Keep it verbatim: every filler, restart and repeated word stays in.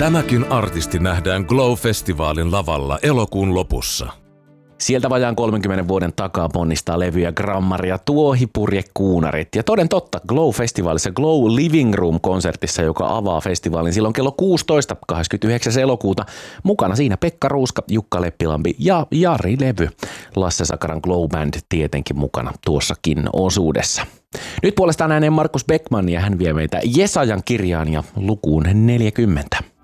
Tämäkin artisti nähdään Glow-festivaalin lavalla elokuun lopussa. Sieltä vajaan kolmenkymmenen vuoden takaa ponnistaa levyjä Grammaria, Tuohipurje, Kuunarit. Ja toden totta, Glow-festivaalissa Glow Living Room-konsertissa, joka avaa festivaalin silloin kello kuusitoista kahdeskymmenesyhdeksäs elokuuta. Mukana siinä Pekka Ruuska, Jukka Leppilampi ja Jari Levy. Lasse Sakaran Glow Band tietenkin mukana tuossakin osuudessa. Nyt puolestaan ääneen Markus Beckmann ja hän vie meitä Jesajan kirjaan ja lukuun neljäkymmentä.